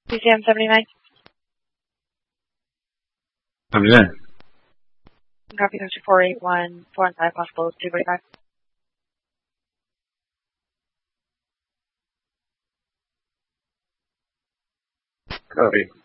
PCM 79. 79. Copy, country 481, 415, possible 245. Copy.